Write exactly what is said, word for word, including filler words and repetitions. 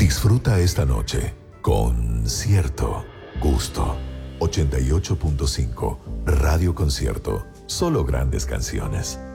Disfruta esta noche con cierto gusto. ochenta y ocho punto cinco Radio Concierto. Solo grandes canciones.